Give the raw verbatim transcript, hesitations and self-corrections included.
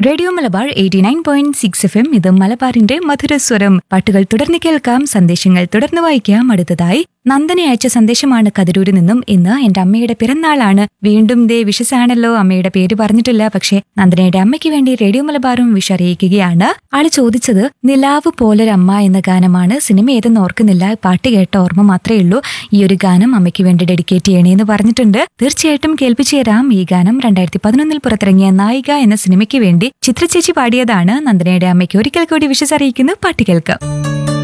Radio Malabar eighty nine point six F M ഇത് മലബാറിന്റെ മധുരസ്വരം. പാട്ടുകൾ തുടർന്ന് കേൾക്കാം, സന്ദേശങ്ങൾ തുടർന്ന് വായിക്കാം. അടുത്തതായി നന്ദന അയച്ച സന്ദേശമാണ് കതിരൂരിൽ നിന്നും. ഇന്ന് എന്റെ അമ്മയുടെ പിറന്നാളാണ്. വീണ്ടും ദേ വിഷസാണല്ലോ, അമ്മയുടെ പേര് പറഞ്ഞിട്ടില്ല. പക്ഷേ നന്ദനയുടെ അമ്മയ്ക്ക് വേണ്ടി റേഡിയോ മലബാറും വിഷ് അറിയിക്കുകയാണ്. ആള് ചോദിച്ചത് നിലാവ് പോലൊരമ്മ എന്ന ഗാനമാണ്. സിനിമ ഏതെന്ന് ഓർക്കുന്നില്ല, പാട്ട് കേട്ട ഓർമ്മ മാത്രമേ ഉള്ളൂ. ഈ ഒരു ഗാനം അമ്മയ്ക്ക് വേണ്ടി ഡെഡിക്കേറ്റ് ചെയ്യണേന്ന് പറഞ്ഞിട്ടുണ്ട്. തീർച്ചയായിട്ടും കേൾപ്പിച്ചു തരാം. ഈ ഗാനം രണ്ടായിരത്തി പതിനൊന്നിൽ പുറത്തിറങ്ങിയ നായിക എന്ന സിനിമയ്ക്ക് വേണ്ടി ചിത്രചേച്ചി പാടിയതാണ്. നന്ദനയുടെ അമ്മയ്ക്ക് ഒരിക്കൽ കൂടി വിഷസ് അറിയിക്കുന്നു. പാട്ട് കേൾക്കാം.